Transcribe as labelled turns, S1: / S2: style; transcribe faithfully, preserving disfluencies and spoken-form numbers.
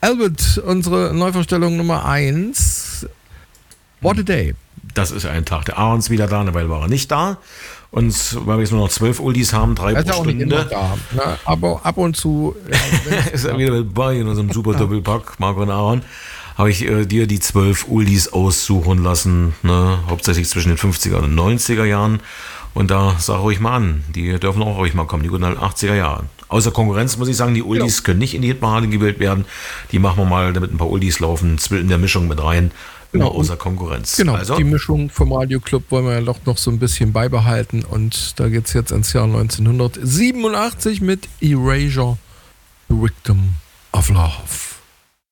S1: Albert, unsere Neuvorstellung Nummer eins. What a Day.
S2: Das ist ein Tag. Der Aaron ist wieder da, eine Weile war er nicht da. Und weil wir jetzt nur noch zwölf Oldies haben, drei pro Stunde.
S1: Da, ne? Aber ab und zu
S2: ja, ist er wieder mit bei in unserem super Doppelpack, Marco und Aaron. Habe ich äh, dir die zwölf Oldies aussuchen lassen, ne? Hauptsächlich zwischen den fünfziger und neunziger Jahren. Und da sag ruhig mal an, die dürfen auch ruhig mal kommen, die guten achtziger Jahre. Außer Konkurrenz muss ich sagen, die Oldies ja. können nicht in die Hitparade gewählt werden. Die machen wir mal, damit ein paar Oldies laufen, in der Mischung mit rein. Immer genau, außer Konkurrenz.
S1: Genau,
S2: also,
S1: die Mischung vom Radioclub wollen wir ja doch noch so ein bisschen beibehalten. Und da geht es jetzt ins Jahr neunzehnhundertsiebenundachtzig mit Erasure, The Victim of Love.